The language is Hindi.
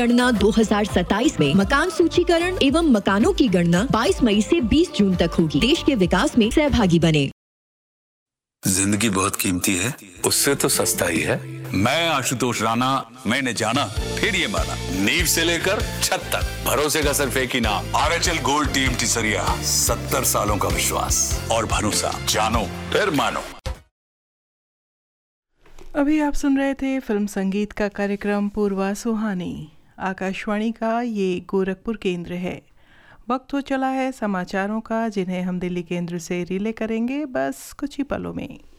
जनगणना 2027 में मकान सूचीकरण एवं मकानों की गणना 22 मई से 20 जून तक होगी। देश के विकास में सहभागी बने। जिंदगी बहुत कीमती है, उससे तो सस्ता ही है। मैं आशुतोष राणा, मैंने जाना फिर ये माना, नींव से लेकर छत तक भरोसे का सिर्फ एक ही नाम, RHL गोल्ड टीम टिसरिया। 70 सालों का विश्वास और भरोसा, जानो फिर मानो। अभी आप सुन रहे थे फिल्म संगीत का कार्यक्रम पूर्वा सुहानी। आकाशवाणी का ये गोरखपुर केंद्र है। वक्त हो चला है समाचारों का, जिन्हें हम दिल्ली केंद्र से रिले करेंगे बस कुछ ही पलों में।